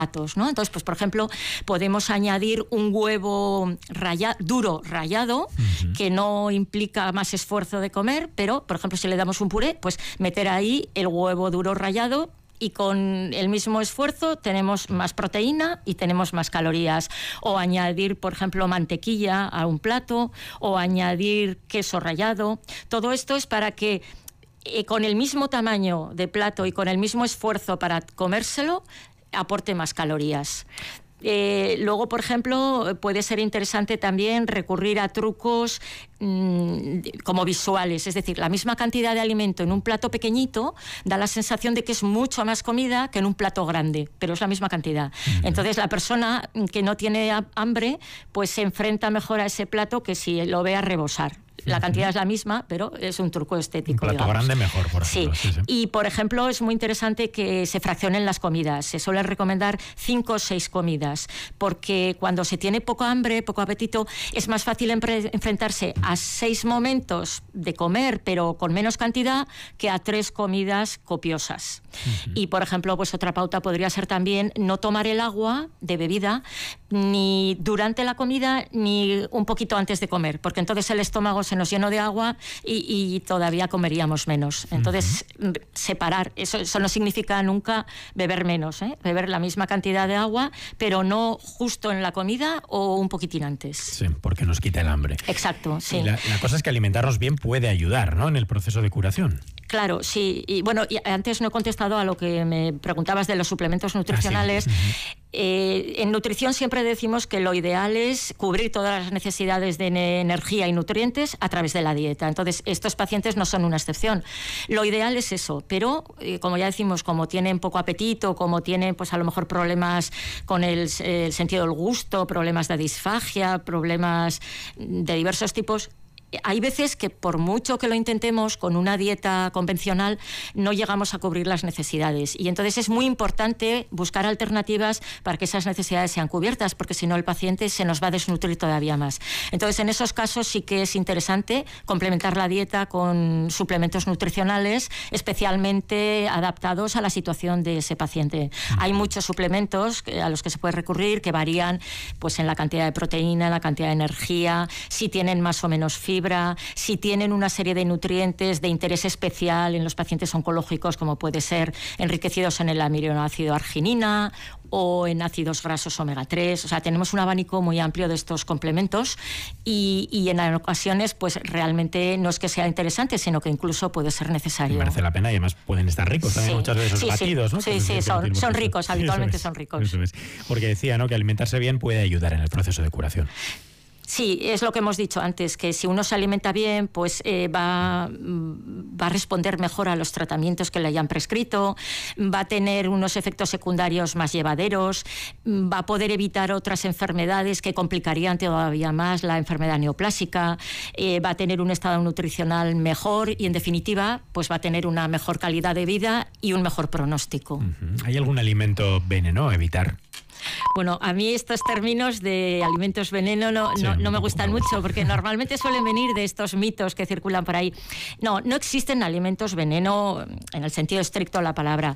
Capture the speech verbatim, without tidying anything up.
¿no? Entonces, pues por ejemplo, podemos añadir un huevo raya, duro rallado, uh-huh. que no implica más esfuerzo de comer, pero, por ejemplo, si le damos un puré, pues meter ahí el huevo duro rallado, y con el mismo esfuerzo tenemos más proteína y tenemos más calorías. O añadir, por ejemplo, mantequilla a un plato, o añadir queso rallado. Todo esto es para que eh, con el mismo tamaño de plato y con el mismo esfuerzo para comérselo, aporte más calorías. Eh, luego, por ejemplo, puede ser interesante también recurrir a trucos mmm, como visuales, es decir, la misma cantidad de alimento en un plato pequeñito da la sensación de que es mucho más comida que en un plato grande, pero es la misma cantidad. Uh-huh. Entonces, la persona que no tiene hambre, pues se enfrenta mejor a ese plato que si lo ve a rebosar. La cantidad es la misma, pero es un truco estético. Un plato digamos. grande mejor, por ejemplo. Sí. Sí, sí. Y, por ejemplo, es muy interesante que se fraccionen las comidas. Se suele recomendar cinco o seis comidas, porque cuando se tiene poco hambre, poco apetito, es más fácil empre- enfrentarse a seis momentos de comer, pero con menos cantidad, que a tres comidas copiosas. Uh-huh. Y, por ejemplo, pues otra pauta podría ser también no tomar el agua de bebida ni durante la comida ni un poquito antes de comer, porque entonces el estómago se nos llenó de agua y, y todavía comeríamos menos. Entonces, uh-huh. separar, eso, eso no significa nunca beber menos, ¿eh? Beber la misma cantidad de agua, pero no justo en la comida o un poquitín antes. Sí, porque nos quita el hambre. Exacto, sí. Y la, la cosa es que alimentarnos bien puede ayudar, ¿no?, en el proceso de curación. Claro, sí. Y bueno, y antes no he contestado a lo que me preguntabas de los suplementos nutricionales. Ah, sí. Uh-huh. Eh, en nutrición siempre decimos que lo ideal es cubrir todas las necesidades de energía y nutrientes a través de la dieta. Entonces, estos pacientes no son una excepción. Lo ideal es eso, pero eh, como ya decimos, como tienen poco apetito, como tienen pues a lo mejor problemas con el, el sentido del gusto, problemas de disfagia, problemas de diversos tipos, hay veces que por mucho que lo intentemos con una dieta convencional no llegamos a cubrir las necesidades, y entonces es muy importante buscar alternativas para que esas necesidades sean cubiertas, porque si no el paciente se nos va a desnutrir todavía más. Entonces en esos casos sí que es interesante complementar la dieta con suplementos nutricionales especialmente adaptados a la situación de ese paciente. Hay muchos suplementos a los que se puede recurrir que varían pues en la cantidad de proteína, en la cantidad de energía, si tienen más o menos fibra, si tienen una serie de nutrientes de interés especial en los pacientes oncológicos, como puede ser enriquecidos en el aminoácido arginina o en ácidos grasos omega tres. O sea, tenemos un abanico muy amplio de estos complementos y, y en ocasiones pues realmente no es que sea interesante, sino que incluso puede ser necesario. Merece la pena, y además pueden estar ricos también, sí. muchas veces sí, batidos, sí. ¿no? Sí, sí, son, son ricos, habitualmente es, son ricos. Eso es. Porque decía, ¿no?, que alimentarse bien puede ayudar en el proceso de curación. Sí, es lo que hemos dicho antes, que si uno se alimenta bien, pues eh, va, va a responder mejor a los tratamientos que le hayan prescrito, va a tener unos efectos secundarios más llevaderos, va a poder evitar otras enfermedades que complicarían todavía más la enfermedad neoplásica, eh, va a tener un estado nutricional mejor y, en definitiva, pues va a tener una mejor calidad de vida y un mejor pronóstico. Uh-huh. ¿Hay algún alimento veneno a evitar? Bueno, a mí estos términos de alimentos veneno no, sí, no, no me gustan mucho, porque normalmente suelen venir de estos mitos que circulan por ahí. No, no existen alimentos veneno en el sentido estricto de la palabra.